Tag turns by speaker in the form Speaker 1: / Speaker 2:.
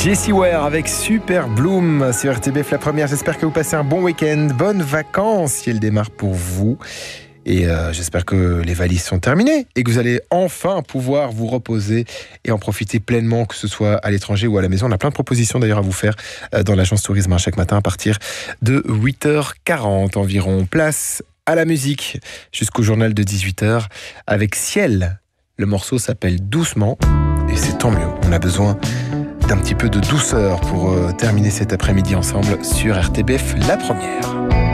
Speaker 1: Jessie Ware avec Super Bloom sur RTBF La Première. J'espère que vous passez un bon week-end, bonnes vacances si elles démarrent pour vous. Et j'espère que les valises sont terminées et que vous allez enfin pouvoir vous reposer et en profiter pleinement, que ce soit à l'étranger ou à la maison. On a plein de propositions d'ailleurs à vous faire dans l'agence Tourisme chaque matin à partir de 8h40 environ. Place à la musique jusqu'au journal de 18h avec Ciel. Le morceau s'appelle Doucement et c'est tant mieux. On a besoin d'un petit peu de douceur pour terminer cet après-midi ensemble sur RTBF La Première.